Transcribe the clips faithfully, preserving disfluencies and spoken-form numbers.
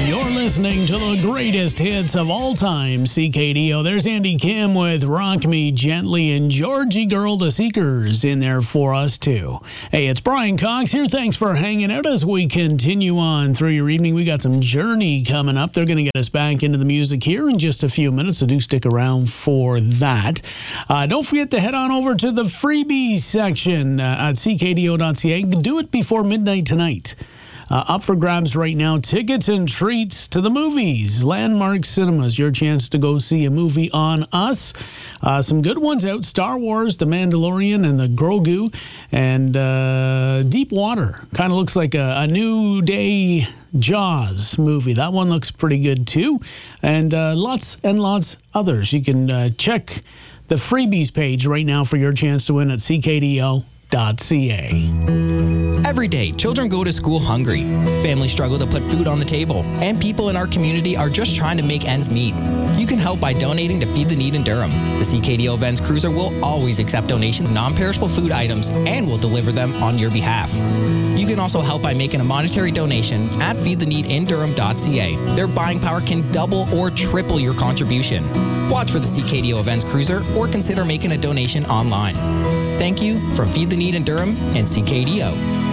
You're listening to the greatest hits of all time, C K D O. There's Andy Kim with Rock Me Gently and Georgie Girl the Seekers in there for us, too. Hey, it's Brian Cox here. Thanks for hanging out as we continue on through your evening. We got some Journey coming up. They're going to get us back into the music here in just a few minutes, so do stick around for that. Uh, don't forget to head on over to the freebies section uh, at c k d o dot c a. Do it before midnight tonight. Uh, up for grabs right now, tickets and treats to the movies. Landmark Cinemas, your chance to go see a movie on us. Uh, some good ones out, Star Wars, The Mandalorian, and the Grogu. And uh, Deep Water, kind of looks like a, a New Day Jaws movie. That one looks pretty good too. And uh, lots and lots others. You can uh, check the freebies page right now for your chance to win at c k d o dot c a. Every day, children go to school hungry. Families struggle to put food on the table, and people in our community are just trying to make ends meet. You can help by donating to Feed the Need in Durham. The C K D O Vans Cruiser will always accept donations of non-perishable food items and will deliver them on your behalf. You can also help by making a monetary donation at feed the need in durham dot c a. Their buying power can double or triple your contribution. Watch for the C K D O Events Cruiser or consider making a donation online. Thank you from Feed the Need in Durham and C K D O.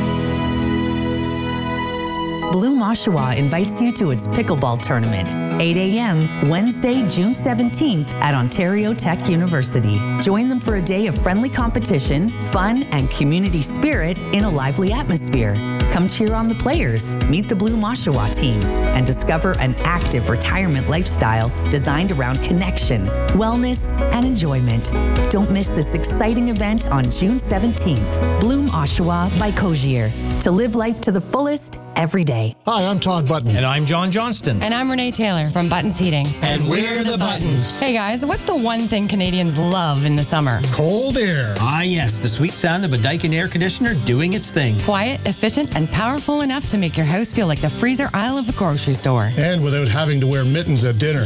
Bloom Oshawa invites you to its pickleball tournament, eight a.m. Wednesday, June seventeenth at Ontario Tech University. Join them for a day of friendly competition, fun, and community spirit in a lively atmosphere. Come cheer on the players, meet the Bloom Oshawa team, and discover an active retirement lifestyle designed around connection, wellness, and enjoyment. Don't miss this exciting event on June seventeenth. Bloom Oshawa by Cogier. To live life to the fullest every day. Hi, I'm Todd Button. And I'm John Johnston. And I'm Renee Taylor from Buttons Heating. And we're the Buttons. Hey guys, what's the one thing Canadians love in the summer? Cold air. Ah yes, the sweet sound of a Daikin air conditioner doing its thing. Quiet, efficient, and powerful enough to make your house feel like the freezer aisle of the grocery store. And without having to wear mittens at dinner.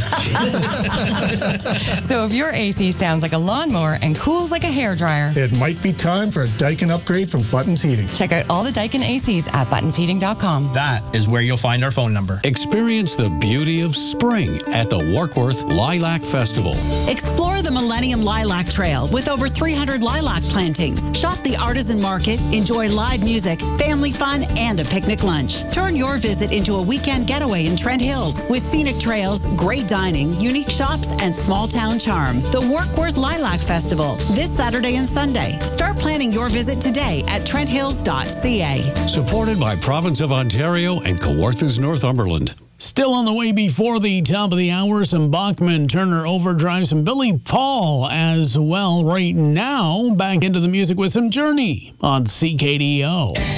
So if your A C sounds like a lawnmower and cools like a hairdryer, it might be time for a Daikin upgrade from Buttons Heating. check out all the Daikin A Cs at buttons heating dot com. That is where you'll find our phone number. Experience the beauty of spring at the Warkworth Lilac Festival. Explore the Millennium Lilac Trail with over three hundred lilac plantings. Shop the artisan market, enjoy live music, family fun, and a picnic lunch. Turn your visit into a weekend getaway in Trent Hills with scenic trails, great dining, unique shops, and small town charm. The Warkworth Lilac Festival, this Saturday and Sunday. Start planning your visit today at trent hills dot c a. Supported by Province of Ontario and Kawarthas Northumberland. Still on the way before the top of the hour, some Bachman Turner Overdrive, some Billy Paul as well right now. Back into the music with some Journey on C K D O.